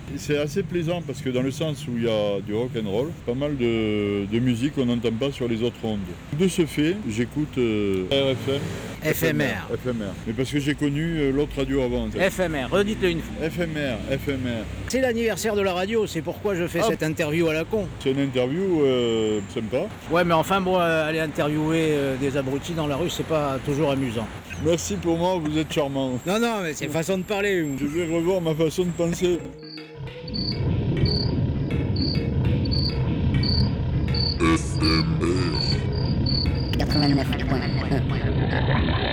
C'est assez plaisant parce que dans le sens où il y a du rock and roll, pas mal de musique qu'on n'entend pas sur les autres ondes. De ce fait, j'écoute RFM. FMR. FMR. Mais parce que j'ai connu l'autre radio avant. En fait. FMR, redites-le une fois. FMR. C'est l'anniversaire de la radio, c'est pourquoi je fais cette interview à la con. C'est une interview sympa. Ouais, mais enfin, bon, aller interviewer des abrutis dans la rue, c'est pas toujours amusant. Merci pour moi, vous êtes charmant. Non, mais c'est façon de parler. Je vais revoir ma façon de penser. FMR 89.1